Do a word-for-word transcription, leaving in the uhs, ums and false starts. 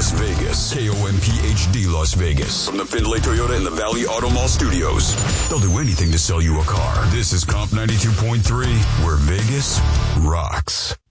Las Vegas. K O M P H D Las Vegas. From the Findlay Toyota and the Valley Auto Mall studios. They'll do anything to sell you a car. This is Comp ninety-two point three, where Vegas rocks.